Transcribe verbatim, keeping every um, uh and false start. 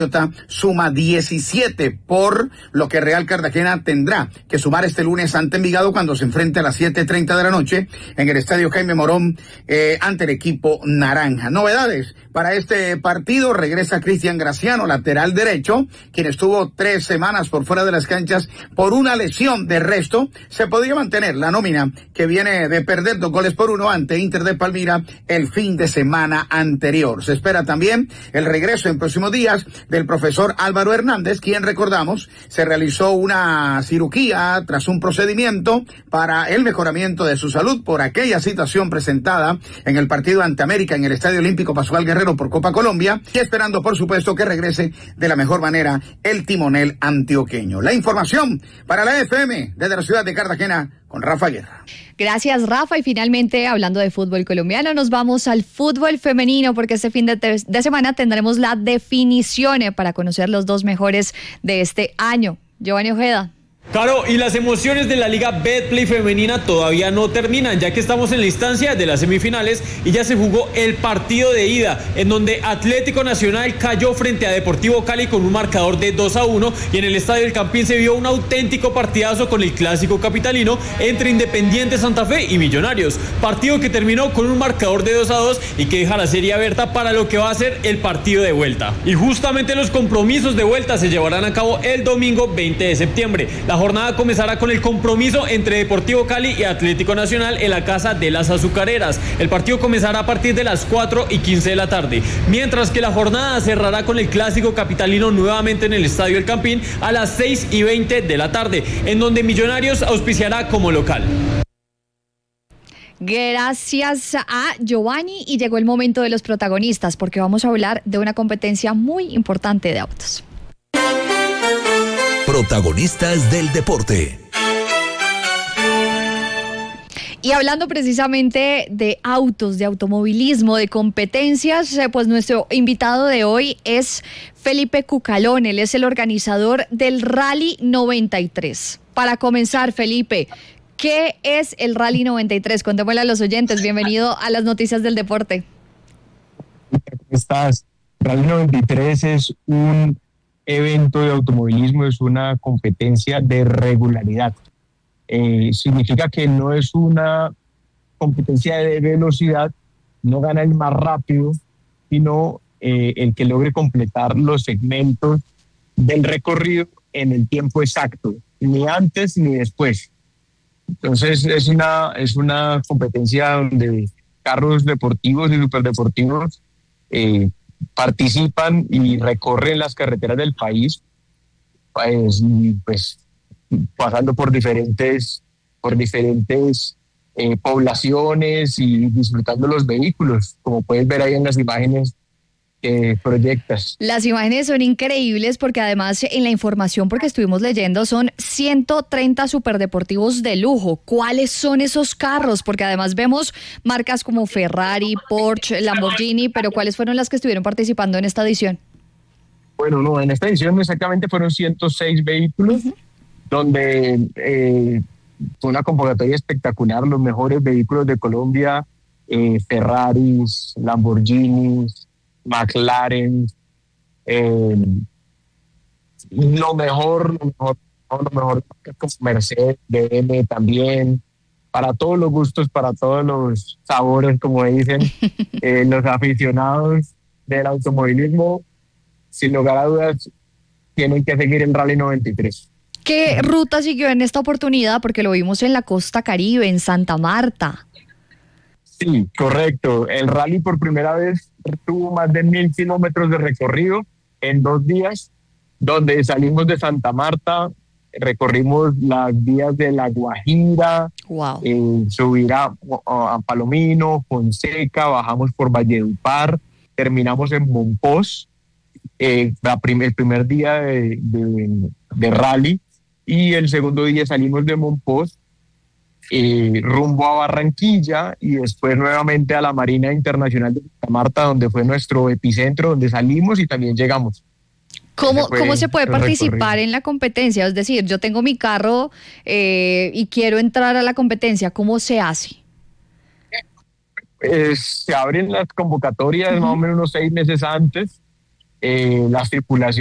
suma diecisiete, por lo que Real Cartagena tendrá que sumar este lunes ante Envigado cuando se enfrente a las siete treinta de la noche en el Estadio Jaime Morón eh, ante el equipo naranja. Novedades para este partido: regresa Cristian Graciano, lateral derecho, quien estuvo tres semanas por fuera de las canchas por una lesión. De resto, se podría mantener la nómina que viene de perder dos goles por uno ante Inter de Palmira el fin de semana anterior. Se espera también el regreso en próximos días del profesor Álvaro Hernández, quien, recordamos, se realizó una cirugía tras un procedimiento para el mejoramiento de su salud por aquella situación presentada en el partido ante América en el Estadio Olímpico Pascual Guerrero por Copa Colombia, y esperando, por supuesto, que regrese de la mejor manera el timonel antioqueño. La información para la F M desde la ciudad de Cartagena con Rafa Guerra. Gracias, Rafa. Y finalmente, hablando de fútbol colombiano, nos vamos al fútbol femenino, porque este fin de, te- de semana tendremos la definición eh, para conocer los dos mejores de este año. Giovanni Ojeda. Caro, y las emociones de la Liga Betplay femenina todavía no terminan, ya que estamos en la instancia de las semifinales y ya se jugó el partido de ida, en donde Atlético Nacional cayó frente a Deportivo Cali con un marcador de dos a uno, y en el Estadio El Campín se vio un auténtico partidazo con el clásico capitalino entre Independiente Santa Fe y Millonarios, partido que terminó con un marcador de dos a dos y que deja la serie abierta para lo que va a ser el partido de vuelta. Y justamente los compromisos de vuelta se llevarán a cabo el domingo veinte de septiembre. La jornada comenzará con el compromiso entre Deportivo Cali y Atlético Nacional en la Casa de las Azucareras. El partido comenzará a partir de las cuatro y quince de la tarde, mientras que la jornada cerrará con el clásico capitalino nuevamente en el Estadio El Campín a las seis y veinte de la tarde, en donde Millonarios auspiciará como local. Gracias a Giovanni, y llegó el momento de los protagonistas, porque vamos a hablar de una competencia muy importante de autos. Protagonistas del deporte. Y hablando precisamente de autos, de automovilismo, de competencias, pues nuestro invitado de hoy es Felipe Cucalón. Él es el organizador del Rally noventa y tres. Para comenzar, Felipe, ¿qué es el Rally noventa y tres? Contémosle a los oyentes. Bienvenido a las noticias del deporte. ¿Cómo estás? Rally noventa y tres es un evento de automovilismo, es una competencia de regularidad. Eh, significa que no es una competencia de velocidad, no gana el más rápido, sino eh, el que logre completar los segmentos del recorrido en el tiempo exacto, ni antes ni después. Entonces es una, es una competencia donde carros deportivos y superdeportivos eh, participan y recorren las carreteras del país, pues, y pues pasando por diferentes, por diferentes eh, poblaciones y disfrutando los vehículos, como puedes ver ahí en las imágenes que proyectas. Las imágenes son increíbles, porque además en la información, porque estuvimos leyendo, son ciento treinta superdeportivos de lujo. ¿Cuáles son esos carros? Porque además vemos marcas como Ferrari, Porsche, Lamborghini, pero ¿cuáles fueron las que estuvieron participando en esta edición? Bueno, no, en esta edición exactamente fueron ciento seis vehículos, uh-huh. donde eh, fue una convocatoria espectacular. Los mejores vehículos de Colombia, eh, Ferraris, Lamborghinis, McLaren, eh, lo mejor, lo mejor, lo mejor, Mercedes, B M también, para todos los gustos, para todos los sabores, como dicen eh, los aficionados del automovilismo, sin lugar a dudas, tienen que seguir el Rally noventa y tres. ¿Qué ruta siguió en esta oportunidad? Porque lo vimos en la costa Caribe, en Santa Marta. Sí, correcto. El rally por primera vez tuvo más de mil kilómetros de recorrido en dos días, donde salimos de Santa Marta, recorrimos las vías de La Guajira, wow. eh, subir a, a Palomino, Fonseca, bajamos por Valledupar, terminamos en Monpós, eh, la prim- el primer día de, de, de rally, y el segundo día salimos de Monpós, Eh, rumbo a Barranquilla, y después nuevamente a la Marina Internacional de Santa Marta, donde fue nuestro epicentro, donde salimos y también llegamos. ¿Cómo, ¿Cómo se puede participar en la competencia? Es decir, yo tengo mi carro eh, y quiero entrar a la competencia, ¿cómo se hace? Eh, se abren las convocatorias uh-huh. más o menos unos seis meses antes, eh, las tripulaciones